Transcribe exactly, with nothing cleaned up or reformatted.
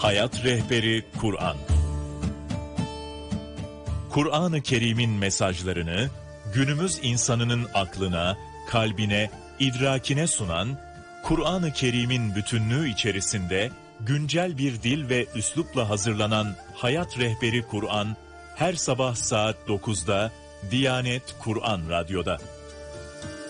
Hayat Rehberi Kur'an. Kur'an-ı Kerim'in mesajlarını günümüz insanının aklına, kalbine, idrakine sunan, Kur'an-ı Kerim'in bütünlüğü içerisinde güncel bir dil ve üslupla hazırlanan Hayat Rehberi Kur'an, her sabah saat dokuzda Diyanet Kur'an Radyo'da.